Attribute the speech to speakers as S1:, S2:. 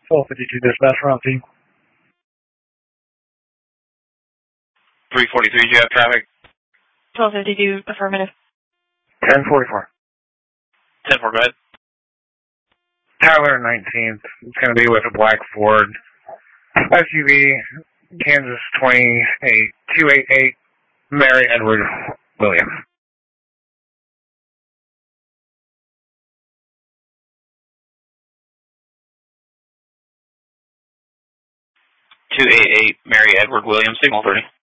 S1: 1252 dispatch route team.
S2: 343, do you have traffic?
S3: 1252, affirmative.
S1: 1044.
S2: 10-4, go ahead.
S1: Tyler 19th. It's going to be with a black Ford SUV, Kansas 288, Mary Edward Williams.
S2: 288, Mary Edward Williams, signal 30.